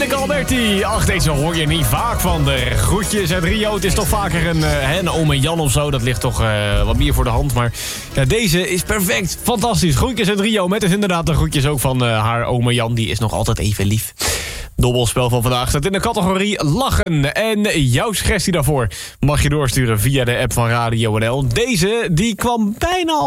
Lineke Alberti. Ach, deze hoor je niet vaak van de groetjes uit Rio. Het is toch vaker een ome Jan of zo. Dat ligt toch wat meer voor de hand. Maar ja, deze is perfect. Fantastisch. Groetjes uit Rio. Met dus inderdaad de groetjes ook van haar ome Jan. Die is nog altijd even lief. Dobbelspel van vandaag staat in de categorie lachen. En jouw suggestie daarvoor mag je doorsturen via de app van Radio NL. Deze, die kwam bijna al